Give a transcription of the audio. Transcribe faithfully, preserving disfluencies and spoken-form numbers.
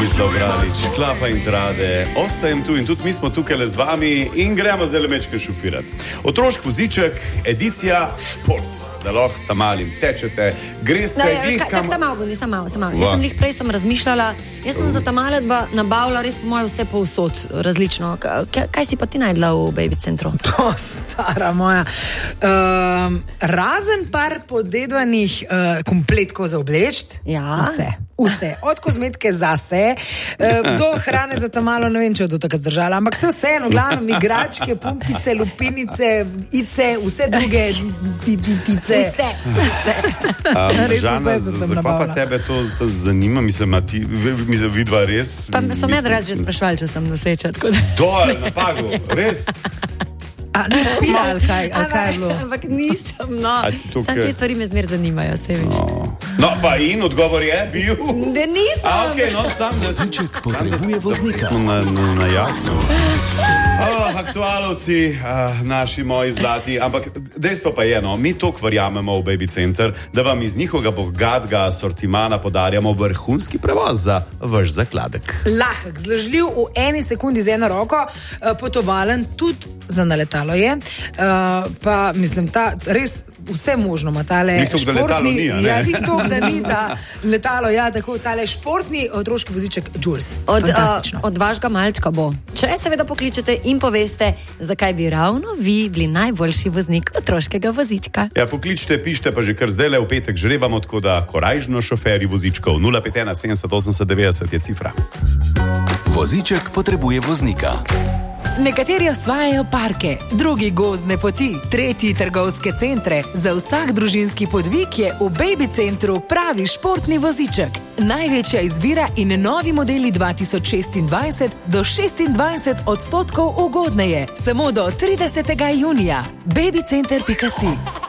Tomislav Gradič, Klapa in Trade, ostajem tu in tudi mi smo tukaj le z vami in gremo zdaj le mečke šofirati. Otroški voziček, edicija šport, da lahko sta malim tečete, greste... No, ja, glih, čak, čak, sam malo, sam malo, sam malo. Jaz sem jih prej sem razmišljala, jaz sem za ta male dva nabavila res po moje vse povsod različno. Kaj, kaj si pa ti najdla v baby centru? To, stara moja. Um, razen par podedvanih uh, kompletkov za oblečt, ja. Vse. Vse, od kozmetike zase, do hrane za ta malo, ne vem, če je do tako zdržala, ampak vse vseeno, glavno, igračke, pumpice, lupinice, ice, vse druge tice. Vse, vse. Um, Žana, zakaj pa tebe to, to zanima? Mislim, a ti, mislim, vidva res... Pa so me rad že sprašvali, če sem noseča, tako da... Dol, na pagu, res? A ne spila, ali kaj, ali kaj je bilo? Ampak nisem, no. Sam te stvari me zmer zanimajo, se veš. No. no, pa in odgovor je bil? Ne, nisem. A, okej, okay, no, sam ne Voziček potrebuje voznika. Smo na, na, na jasno. Oh, aktualovci, uh, naši moji zlati, ampak dejstvo pa je, no, mi toliko verjamemo v Baby Center, da vam iz njihovega bogatega asortimana podarjamo vrhunski prevoz za vaš zakladek. Lahek, zložljiv, v eni sekundi z eno roko, potovalen tudi za naletalo je, uh, pa mislim, ta res vse možno ima tale športni... Nikto, da letalo ni, a ne? Ja, nikto, da ni ta letalo, ja, tako, tale športni otroški voziček Jules. Od, uh, od vašega malčka bo. Če seveda pokličete in poveste, zakaj bi ravno vi bili najboljši voznik otroškega vozička. Ja, pokličite, pišite pa že kar zdaj le v petek žrebamo, tako da korajžno šoferji vozičkov. nula pet ena sedemdeset osemdeset devetdeset je cifra. Voziček potrebuje voznika. Nekateri osvajajo parke, drugi gozdne poti, tretji trgovske centre. Za vsak družinski podvig je v Baby Centru pravi športni voziček. Največja izbira in novi modeli dva tisoč šestindvajset do šestindvajset odstotkov ugodneje. Samo do tridesetega junija. baby center pika si